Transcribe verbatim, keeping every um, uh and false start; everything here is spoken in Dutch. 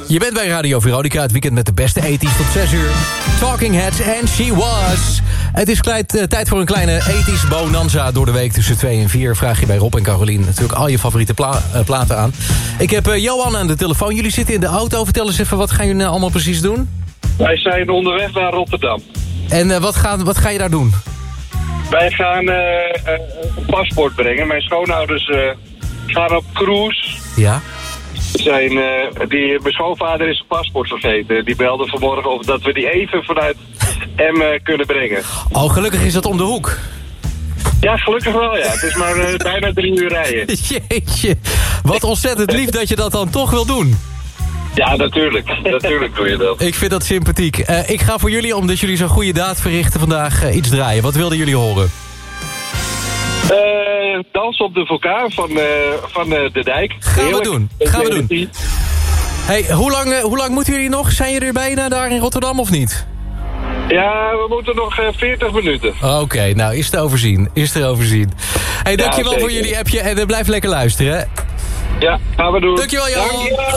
Je bent bij Radio Veronica, het weekend met de beste ethisch tot zes uur. Talking Heads and She Was. Het is kleit, uh, tijd voor een kleine ethisch bonanza door de week tussen twee en vier. Vraag je bij Rob en Carolien natuurlijk al je favoriete pla uh, platen aan. Ik heb uh, Johan aan de telefoon. Jullie zitten in de auto. Vertel eens even, wat gaan jullie nou allemaal precies doen? Wij zijn onderweg naar Rotterdam. En uh, wat, ga, wat ga je daar doen? Wij gaan uh, uh, een paspoort brengen. Mijn schoonouders uh, gaan op cruise. Ja. Zijn, uh, die, mijn schoonvader is zijn paspoort vergeten. Die belde vanmorgen of dat we die even vanuit Emmen kunnen brengen. Oh, gelukkig is dat om de hoek. Ja, gelukkig wel, ja. Het is maar uh, bijna drie uur rijden. Jeetje, wat ontzettend lief dat je dat dan toch wil doen. Ja, natuurlijk. Natuurlijk doe je dat. Ik vind dat sympathiek. Uh, ik ga voor jullie, omdat jullie zo'n goede daad verrichten, vandaag uh, iets draaien. Wat wilden jullie horen? Uh, dans op de vulkaan van, uh, van uh, de dijk. Gaan Heerlijk. we doen. Gaan we doen. Hey, hoe lang, uh, hoe lang moeten jullie nog? Zijn jullie er bijna daar in Rotterdam of niet? Ja, we moeten nog uh, veertig minuten. Oké, okay, nou, is te overzien. Is te overzien. Hey, dankjewel ja, voor jullie appje en uh, blijf lekker luisteren, hè? Ja, gaan we doen. Dankjewel, Johan. Dank